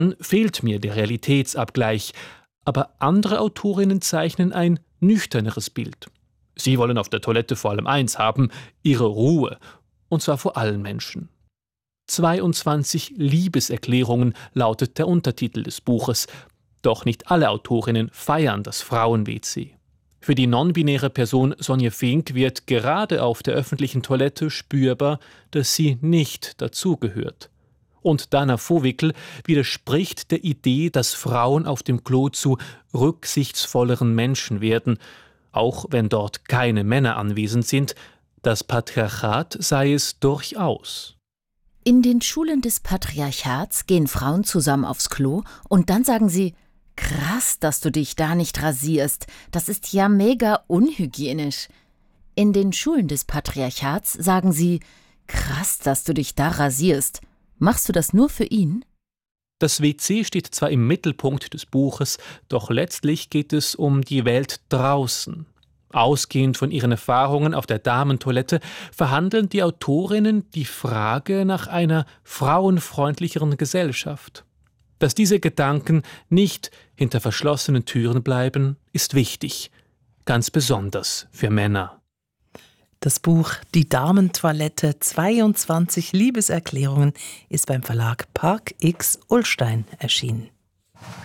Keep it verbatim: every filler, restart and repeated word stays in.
fehlt mir der Realitätsabgleich, aber andere Autorinnen zeichnen ein nüchterneres Bild. Sie wollen auf der Toilette vor allem eins haben, ihre Ruhe, und zwar vor allen Menschen. zweiundzwanzig Liebeserklärungen lautet der Untertitel des Buches, doch nicht alle Autorinnen feiern das Frauen-W C. Für die non-binäre Person Sonja Fink wird gerade auf der öffentlichen Toilette spürbar, dass sie nicht dazugehört. Und Dana Vohwickel widerspricht der Idee, dass Frauen auf dem Klo zu rücksichtsvolleren Menschen werden, auch wenn dort keine Männer anwesend sind. Das Patriarchat sei es durchaus. In den Schulen des Patriarchats gehen Frauen zusammen aufs Klo und dann sagen sie: Krass, dass du dich da nicht rasierst. Das ist ja mega unhygienisch. In den Schulen des Patriarchats sagen sie: Krass, dass du dich da rasierst. Machst du das nur für ihn? Das W C steht zwar im Mittelpunkt des Buches, doch letztlich geht es um die Welt draußen. Ausgehend von ihren Erfahrungen auf der Damentoilette verhandeln die Autorinnen die Frage nach einer frauenfreundlicheren Gesellschaft. Dass diese Gedanken nicht hinter verschlossenen Türen bleiben, ist wichtig, ganz besonders für Männer. Das Buch Die Damentoilette, zweiundzwanzig Liebeserklärungen ist beim Verlag Park X Ullstein erschienen.